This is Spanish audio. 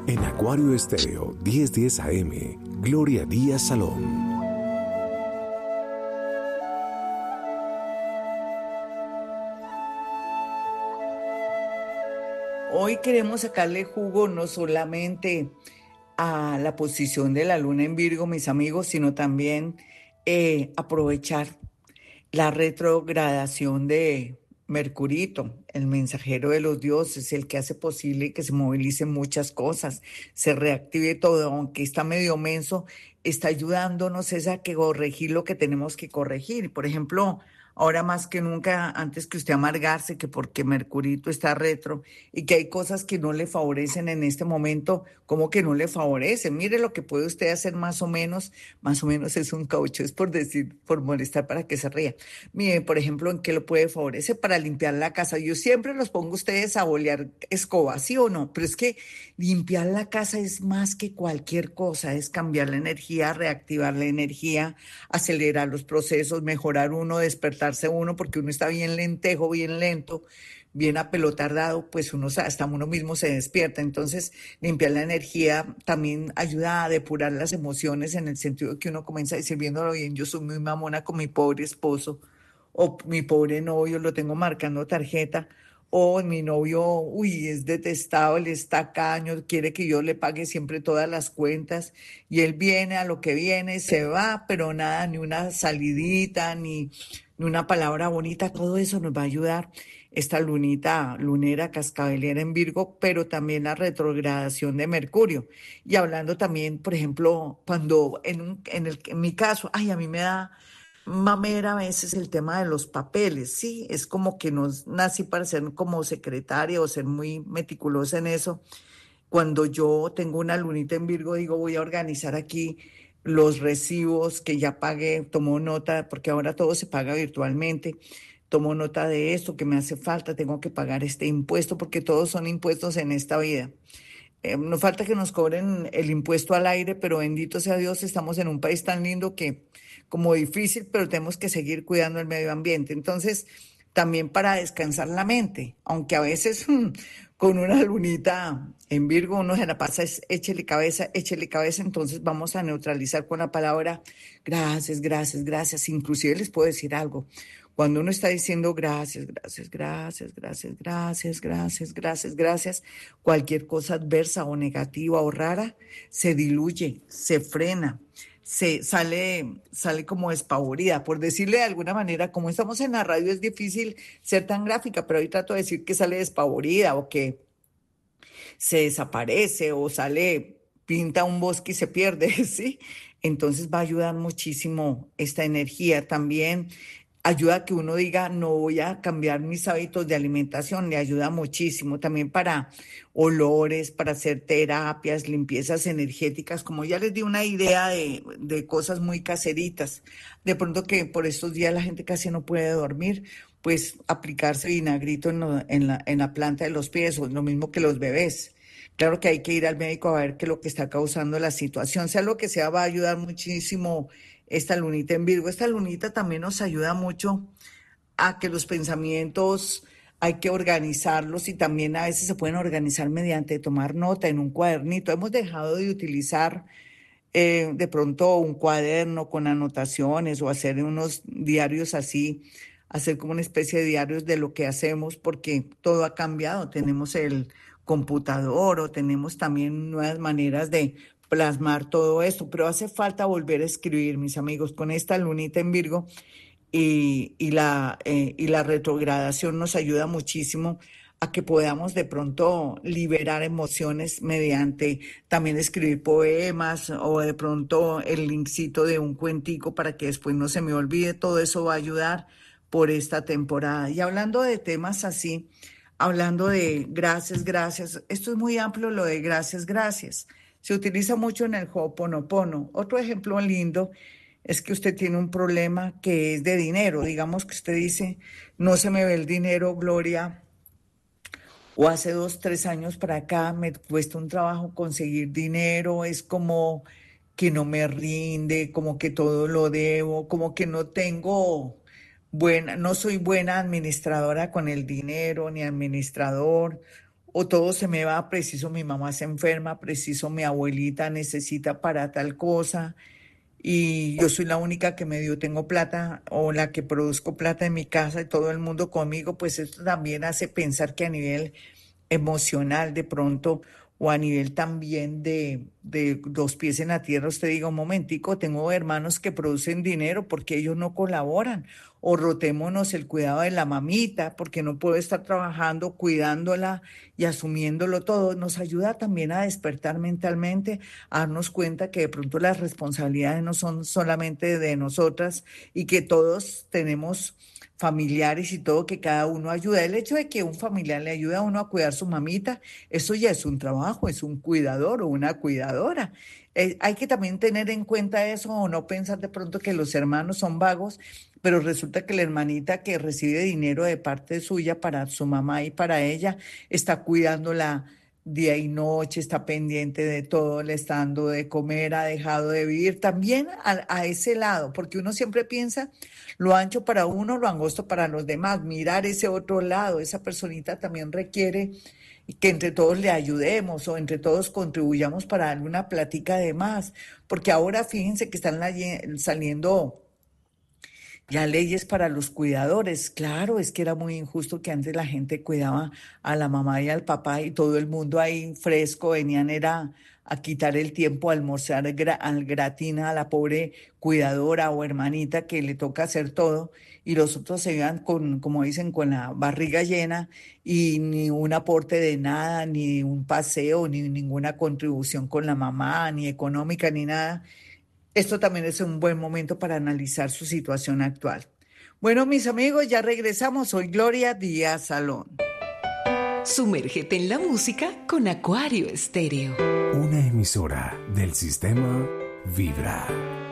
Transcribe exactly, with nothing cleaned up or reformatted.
En Acuario Estéreo diez diez A M, Gloria Díaz Salón. Hoy queremos sacarle jugo no solamente a la posición de la luna en Virgo, mis amigos, sino también eh, aprovechar la retrogradación de Mercurito, el mensajero de los dioses, el que hace posible que se movilicen muchas cosas, se reactive todo, aunque está medio menso, está ayudándonos es a que corregir lo que tenemos que corregir. Por ejemplo, ahora más que nunca, antes que usted amargarse, que porque Mercurito está retro y que hay cosas que no le favorecen en este momento, ¿cómo que no le favorecen? Mire lo que puede usted hacer más o menos, más o menos es un caucho, es por decir, por molestar para que se ría. Mire, por ejemplo, ¿en qué lo puede favorecer? Para limpiar la casa. Yo siempre los pongo a ustedes a bolear escoba, ¿sí o no? Pero es que limpiar la casa es más que cualquier cosa, es cambiar la energía, reactivar la energía, acelerar los procesos, mejorar uno, despertarse uno, porque uno está bien lentejo, bien lento, bien apelotardado, pues uno, hasta uno mismo se despierta. Entonces, limpiar la energía también ayuda a depurar las emociones en el sentido de que uno comienza a decir, viéndolo bien, yo soy muy mamona con mi pobre esposo, o mi pobre novio, lo tengo marcando tarjeta, o mi novio, uy, es detestable, es tacaño, quiere que yo le pague siempre todas las cuentas, y él viene a lo que viene, se va, pero nada, ni una salidita, ni, ni una palabra bonita, todo eso nos va a ayudar esta lunita, lunera cascabelera en Virgo, pero también la retrogradación de Mercurio. Y hablando también, por ejemplo, cuando en, un, en, el, en mi caso, ay, a mí me da mamera a veces el tema de los papeles, sí, es como que no nací para ser como secretaria o ser muy meticulosa en eso. Cuando yo tengo una lunita en Virgo, digo, voy a organizar aquí los recibos que ya pagué, tomo nota, porque ahora todo se paga virtualmente, tomo nota de esto que me hace falta, tengo que pagar este impuesto, porque todos son impuestos en esta vida. Eh, no falta que nos cobren el impuesto al aire, pero bendito sea Dios, estamos en un país tan lindo que como difícil, pero tenemos que seguir cuidando el medio ambiente. Entonces, también para descansar la mente, aunque a veces mm, con una lunita en Virgo uno se la pasa, es échele cabeza, échele cabeza, entonces vamos a neutralizar con la palabra gracias, gracias, gracias. Inclusive les puedo decir algo. Cuando uno está diciendo gracias, gracias, gracias, gracias, gracias, gracias, gracias, gracias, cualquier cosa adversa o negativa o rara se diluye, se frena, se sale, sale como despavorida. Por decirle de alguna manera, como estamos en la radio es difícil ser tan gráfica, pero hoy trato de decir que sale despavorida o que se desaparece o sale, pinta un bosque y se pierde, ¿sí? Entonces va a ayudar muchísimo esta energía. También ayuda a que uno diga, no voy a cambiar mis hábitos de alimentación, le ayuda muchísimo. También para olores, para hacer terapias, limpiezas energéticas, como ya les di una idea de, de cosas muy caseritas. De pronto que por estos días la gente casi no puede dormir, pues aplicarse vinagrito en, lo- en la, en la planta de los pies, o lo mismo que los bebés. Claro que hay que ir al médico a ver qué es lo que está causando la situación. Sea lo que sea, va a ayudar muchísimo esta lunita en Virgo. Esta lunita también nos ayuda mucho a que los pensamientos hay que organizarlos y también a veces se pueden organizar mediante tomar nota en un cuadernito. Hemos dejado de utilizar eh, de pronto un cuaderno con anotaciones o hacer unos diarios así, hacer como una especie de diarios de lo que hacemos, porque todo ha cambiado. Tenemos el computador o tenemos también nuevas maneras de plasmar todo esto, pero hace falta volver a escribir, mis amigos, con esta lunita en Virgo y, y la, eh, y la retrogradación nos ayuda muchísimo a que podamos de pronto liberar emociones mediante también escribir poemas o de pronto el linkcito de un cuentico para que después no se me olvide. Todo eso va a ayudar por esta temporada. Y hablando de temas así, hablando de gracias, gracias, esto es muy amplio lo de gracias, gracias. Se utiliza mucho en el Ho'oponopono. Otro ejemplo lindo es que usted tiene un problema que es de dinero. Digamos que usted dice, no se me ve el dinero, Gloria, o hace dos, tres años para acá me cuesta un trabajo conseguir dinero, es como que no me rinde, como que todo lo debo, como que no tengo buena, no soy buena administradora con el dinero, ni administrador, o todo se me va, preciso mi mamá se enferma, preciso mi abuelita necesita para tal cosa y yo soy la única que medio tengo plata o la que produzco plata en mi casa y todo el mundo conmigo, pues esto también hace pensar que a nivel emocional de pronto o a nivel también de, de dos pies en la tierra, usted diga un momentico, tengo hermanos que producen dinero porque ellos no colaboran, o rotémonos el cuidado de la mamita porque no puedo estar trabajando, cuidándola y asumiéndolo todo, nos ayuda también a despertar mentalmente, a darnos cuenta que de pronto las responsabilidades no son solamente de nosotras y que todos tenemos familiares y todo, que cada uno ayuda. El hecho de que un familiar le ayude a uno a cuidar su mamita, eso ya es un trabajo, es un cuidador o una cuidadora. Eh, hay que también tener en cuenta eso o no pensar de pronto que los hermanos son vagos, pero resulta que la hermanita que recibe dinero de parte suya para su mamá y para ella está cuidándola día y noche, está pendiente de todo, le está dando de comer, ha dejado de vivir, también a, a ese lado, porque uno siempre piensa lo ancho para uno, lo angosto para los demás, mirar ese otro lado, esa personita también requiere que entre todos le ayudemos o entre todos contribuyamos para darle una platica de más, porque ahora fíjense que están la- saliendo ya leyes para los cuidadores. Claro, es que era muy injusto que antes la gente cuidaba a la mamá y al papá y todo el mundo ahí fresco venían era a quitar el tiempo, a almorzar gra- al gratín a la pobre cuidadora o hermanita que le toca hacer todo y los otros se iban con, como dicen, con la barriga llena y ni un aporte de nada, ni un paseo, ni ninguna contribución con la mamá, ni económica, ni nada. Esto también es un buen momento para analizar su situación actual. Bueno, mis amigos, ya regresamos. Soy Gloria Díaz Salón. Sumérgete en la música con Acuario Estéreo. Una emisora del sistema Vibra.